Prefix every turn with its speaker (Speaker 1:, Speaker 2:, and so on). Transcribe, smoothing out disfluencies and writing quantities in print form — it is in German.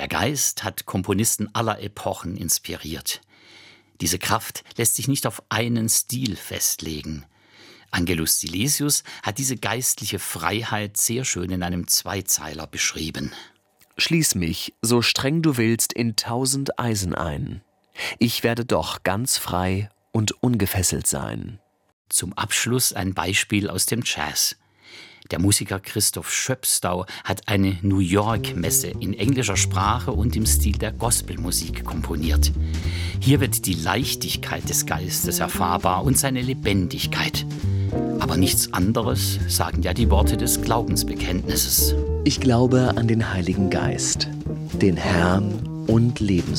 Speaker 1: Der Geist hat Komponisten aller Epochen inspiriert. Diese Kraft lässt sich nicht auf einen Stil festlegen. Angelus Silesius hat diese geistliche Freiheit sehr schön in einem Zweizeiler beschrieben.
Speaker 2: Schließ mich, so streng du willst, in 1000 Eisen ein. Ich werde doch ganz frei und ungefesselt sein.
Speaker 1: Zum Abschluss ein Beispiel aus dem Jazz. Der Musiker Christoph Schöpstau hat eine New York-Messe in englischer Sprache und im Stil der Gospelmusik komponiert. Hier wird die Leichtigkeit des Geistes erfahrbar und seine Lebendigkeit. Aber nichts anderes sagen ja die Worte des Glaubensbekenntnisses.
Speaker 2: Ich glaube an den Heiligen Geist, den Herrn und Lebensfeuer.